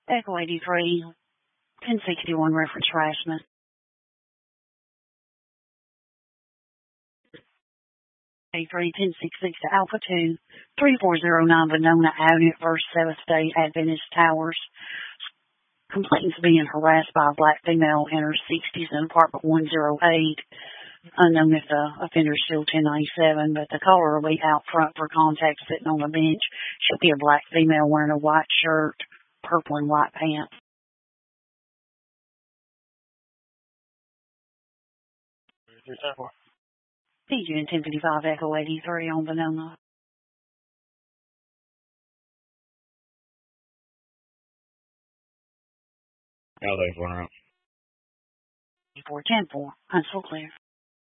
Echo 83, 1061 reference harassment. 83, 1066 to Alpha 2, 3409 Venona Avenue, First Seventh Day Adventist Towers. Complainants being harassed by a black female in her 60s in apartment 108. Unknown if the offender is still 1097, but the caller will be out front for contact sitting on a bench. She'll be a black female wearing a white shirt, purple and white pants. PG 1055 Echo 83 on Venona. Yeah, there's one out. 410-4. Huntsville clear.